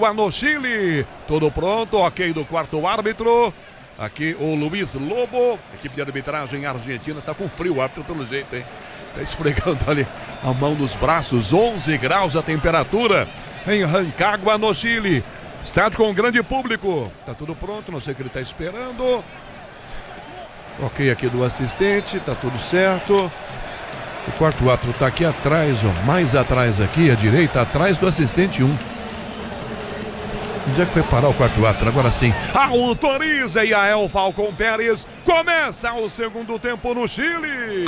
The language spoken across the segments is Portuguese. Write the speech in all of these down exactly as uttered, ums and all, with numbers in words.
Rancagua, no Chile. Tudo pronto, ok do quarto árbitro. Aqui o Luiz Lobo, equipe de arbitragem argentina, está com frio o árbitro pelo jeito, hein? Está esfregando ali a mão nos braços, onze graus a temperatura em Rancagua, no Chile. Estádio com grande público. Tá tudo pronto, não sei o que ele está esperando. Ok aqui do assistente, tá tudo certo. O quarto árbitro está aqui atrás, ó, mais atrás aqui, à direita, atrás do assistente um. Já que foi parar o quarto árbitro, agora sim. Autoriza e a El Falcon Pérez. Começa o segundo tempo no Chile.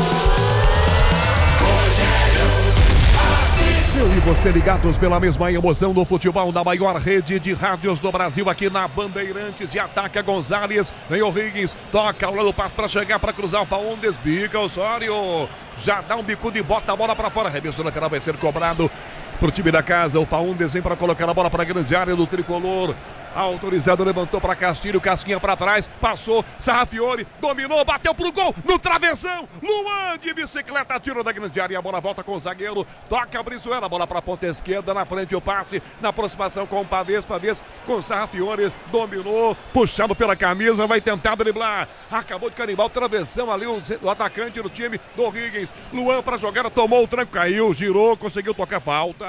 Eu e você ligados pela mesma emoção do futebol na maior rede de rádios do Brasil, aqui na Bandeirantes. De ataca Gonzalez, vem o Higgins, toca ao lado do passo para chegar, para cruzar o Faúndes, bica o Osório, já dá um bicudo e bota a bola para fora. Arremesso lateral vai ser cobrado pro time da casa. O Faúndes vem para colocar a bola para a grande área do tricolor. Autorizado, levantou para Castilho, Casquinha para trás, passou, Sarrafiore, dominou, bateu pro gol, no travessão, Luan de bicicleta, tiro da grande área, a bola volta com o zagueiro, toca a Brizuela, bola para a ponta esquerda, na frente o passe, na aproximação com o Pavês, Pavês com Sarrafiore, dominou, puxado pela camisa, vai tentar driblar, acabou de carimbar o travessão ali, o, o atacante do time do Higgins, Luan para jogar, tomou o tranco, caiu, girou, conseguiu tocar falta.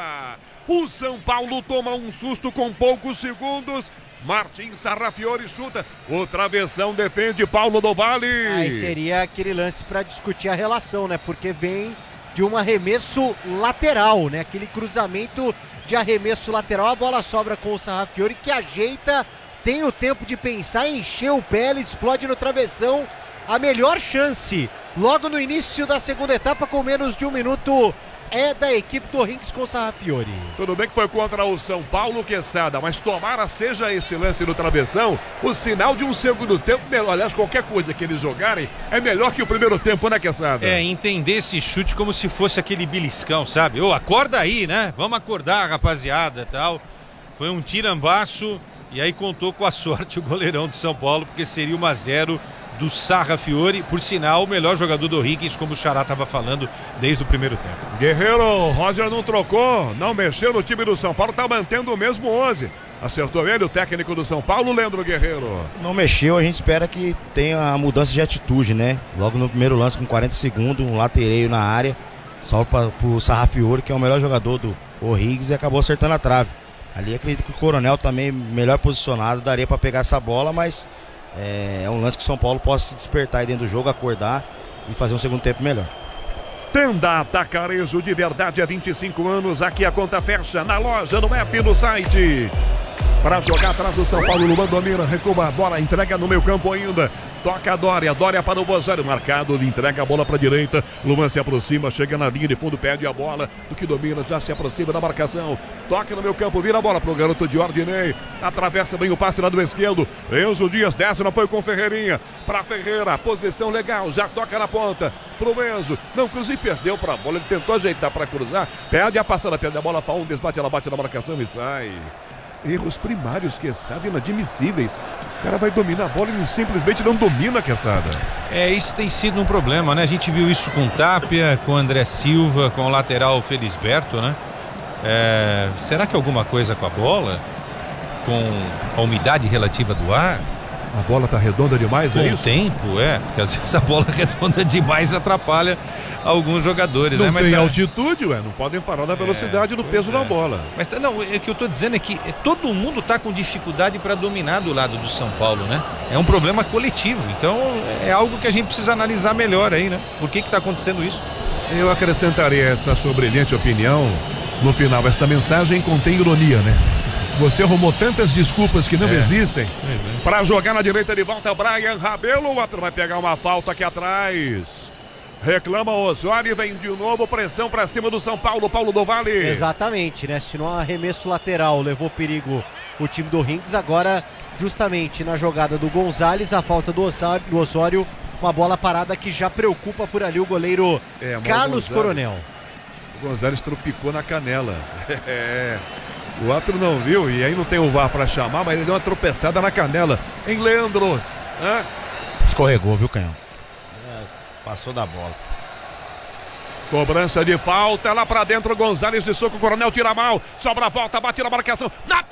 O São Paulo toma um susto com poucos segundos. Martins Sarrafiore chuta. O travessão defende Paulo do Vale. Aí seria aquele lance para discutir a relação, né? Porque vem de um arremesso lateral, né? Aquele cruzamento de arremesso lateral. A bola sobra com o Sarrafiore, que ajeita, tem o tempo de pensar, encheu o pé, ele explode no travessão. A melhor chance logo no início da segunda etapa, com menos de um minuto, é da equipe do Higgins com o Sarrafiore. Tudo bem que foi contra o São Paulo, Quesada, mas tomara seja esse lance no travessão o sinal de um segundo tempo melhor. Aliás, qualquer coisa que eles jogarem é melhor que o primeiro tempo, né, Quesada? É, entender esse chute como se fosse aquele beliscão, sabe? Ô, acorda aí, né? Vamos acordar, rapaziada, tal. Foi um tirambaço e aí contou com a sorte o goleirão de São Paulo, porque seria um a zero do Sarrafiore, por sinal, o melhor jogador do Higgins, como o Xará estava falando desde o primeiro tempo. Guerreiro, Roger não trocou, não mexeu no time do São Paulo, tá mantendo o mesmo onze. Acertou ele, o técnico do São Paulo, Leandro Guerreiro. Não mexeu, a gente espera que tenha a mudança de atitude, né? Logo no primeiro lance, com quarenta segundos, um latereio na área, só para o Sarrafiore, que é o melhor jogador do Higgins, e acabou acertando a trave. Ali acredito que o Coronel também, melhor posicionado, daria para pegar essa bola, mas É, é um lance que o São Paulo possa se despertar aí dentro do jogo, acordar e fazer um segundo tempo melhor. Tenda Atacarejo de verdade há vinte e cinco anos. Aqui a conta fecha na loja, no app, no site. Para jogar atrás do São Paulo, Luan domina, recua a bola, entrega no meio campo ainda. Toca a Dória, Dória para o Bozório, marcado, entrega a bola para a direita. Luan se aproxima, chega na linha de fundo, pede a bola. Do que domina, já se aproxima da marcação. Toca no meio campo, vira a bola para o garoto de Ordinei. Atravessa bem o passe lá do esquerdo. Enzo Dias desce no apoio com Ferreirinha. Para Ferreira, posição legal, já toca na ponta. Pro Enzo, não cruza e perdeu para a bola. Ele tentou ajeitar para cruzar, perde a passada, perde a bola. Faúndes bate, ela bate na marcação e sai. Erros primários, Quesada, inadmissíveis. O cara vai dominar a bola e ele simplesmente não domina, Quesada. É, isso tem sido um problema, né? A gente viu isso com Tapia, com André Silva, com o lateral Felisberto, né? É, será que alguma coisa com a bola? Com a umidade relativa do ar? A bola tá redonda demais, com é isso? Com o tempo, é. Porque às vezes a bola redonda demais atrapalha alguns jogadores, não né? Mas tem tá... altitude, ué. Não podem falar da velocidade e é, do peso é. da bola. Mas não, o que eu tô dizendo é que todo mundo tá com dificuldade para dominar do lado do São Paulo, né? É um problema coletivo. Então é algo que a gente precisa analisar melhor aí, né? Por que que tá acontecendo isso? Eu acrescentaria essa sua brilhante opinião. No final, esta mensagem contém ironia, né? Você arrumou tantas desculpas que não é. existem é. para jogar na direita de volta. Brian Rabelo, o outro vai pegar uma falta aqui atrás. Reclama o Osório e vem de novo pressão para cima do São Paulo, Paulo do Vale. Exatamente, né? Se não arremesso lateral levou perigo o time do Higgins, agora justamente na jogada do Gonzalez, a falta do Osório, do Osório, uma bola parada que já preocupa por ali o goleiro é, Carlos o Coronel. O Gonzalez tropicou na canela. É. O outro não viu e aí não tem o V A R para chamar, mas ele deu uma tropeçada na canela em Leandros. Hã? Escorregou, viu, Canhão? É, passou da bola. Cobrança de falta lá pra dentro, Gonzalez de soco, Coronel tira mal, sobra a volta, bate na marcação, na